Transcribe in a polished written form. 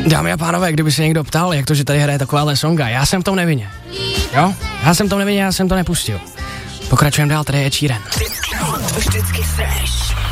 Dámy a pánové, kdyby se někdo ptal, jak to, že tady hraje takováhle songa, já jsem v tom nevinně. Jo? Já jsem v tom nevinně, já jsem to nepustil. Pokračujeme dál, tady je Ed Sheeran. Vždycky fresh.